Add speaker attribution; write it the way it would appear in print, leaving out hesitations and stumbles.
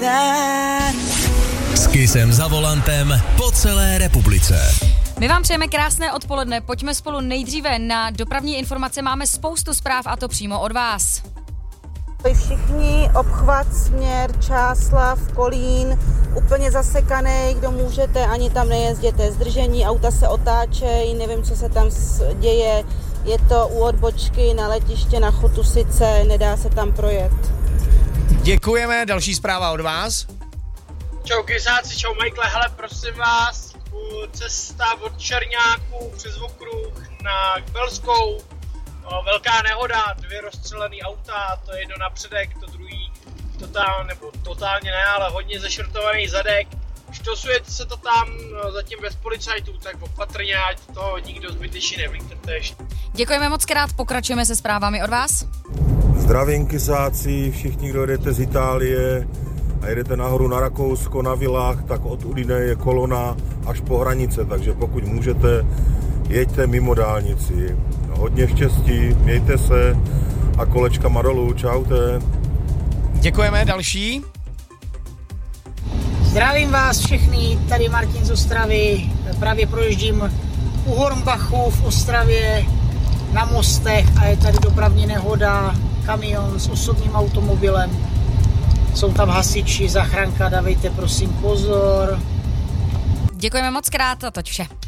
Speaker 1: S Kissem za volantem po celé republice.
Speaker 2: My vám přejeme krásné odpoledne, pojďme spolu nejdříve na dopravní informace, máme spoustu zpráv a to přímo od vás.
Speaker 3: Všichni obchvat směr Čáslav, Kolín, úplně zasekaný, kdo můžete, ani tam nejezděte, zdržení, auta se otáčejí, nevím, co se tam děje, je to u odbočky na letiště na Chotusice, nedá se tam projet.
Speaker 4: Děkujeme, další zpráva od vás.
Speaker 5: Čau Kysáci, čau Michael, hele prosím vás, cesta od Černáků přes okruh na Belskou, velká nehoda, 2 rozstřelený auta, to jedno napředek, to druhý totálně ne, ale hodně zašrtovaný zadek. Štosuje se to tam zatím bez policajtů, tak opatrně, ať to nikdo zbytečně nevlíknete.
Speaker 2: Děkujeme moc krát, pokračujeme se zprávami od vás.
Speaker 6: Zdravím Kysáci, všichni, kdo jedete z Itálie a jedete nahoru na Rakousko, na Vilách, tak od Udine je kolona až po hranice, takže pokud můžete, jeďte mimo dálnici. Hodně štěstí, mějte se a kolečkama dolů, čaute.
Speaker 4: Děkujeme, další.
Speaker 7: Zdravím vás všechny, tady Martin z Ostravy, právě projíždím u Hornbachu v Ostravě na mostech a je tady dopravní nehoda, kamion s osobním automobilem, jsou tam hasiči, záchranka, dávejte prosím pozor.
Speaker 2: Děkujeme moc krát a toť vše.